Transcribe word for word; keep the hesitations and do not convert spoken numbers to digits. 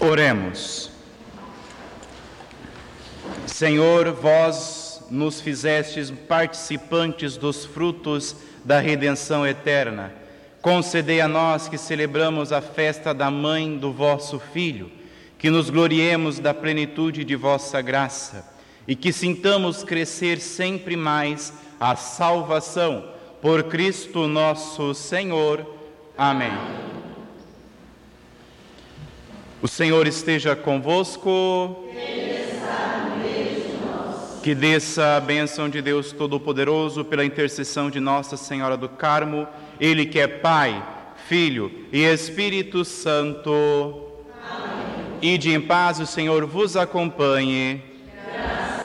Oremos. Senhor, vós nos fizestes participantes dos frutos da redenção eterna. Concedei a nós que celebramos a festa da mãe do vosso Filho, que nos gloriemos da plenitude de vossa graça e que sintamos crescer sempre mais a salvação por Cristo nosso Senhor. Amém. O Senhor esteja convosco. Que desça a bênção de Deus Todo-Poderoso pela intercessão de Nossa Senhora do Carmo, Ele que é Pai, Filho e Espírito Santo. Amém. Ide em paz, o Senhor vos acompanhe.